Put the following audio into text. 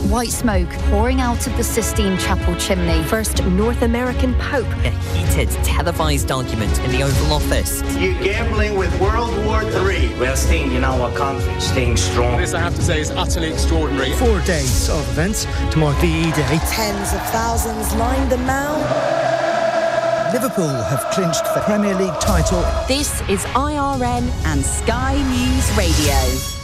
White smoke pouring out of the Sistine Chapel chimney. First North American Pope. A heated, televised argument in the Oval Office. You're gambling with World War III. We're staying in our country, staying strong. This, I have to say, is utterly extraordinary. 4 days of events to mark VE Day. Tens of thousands lined the Mall. Liverpool have clinched the Premier League title. This is IRN and Sky News Radio.